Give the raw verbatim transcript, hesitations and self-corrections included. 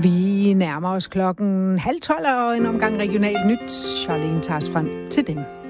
Vi nærmer os klokken halv tolv og en omgang regionalt nyt. Charlene tager os frem til dem.